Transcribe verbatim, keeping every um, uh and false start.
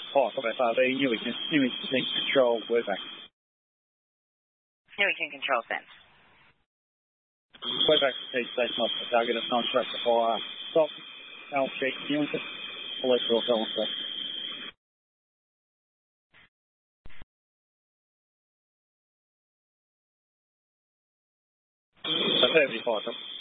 Hi, F R B, Newington, Newington Control, we're back. Newington Control, send. We're back to T Station off the target of contract to fire. Stop, L check, Newington, police will tell us that. So, thirty-five,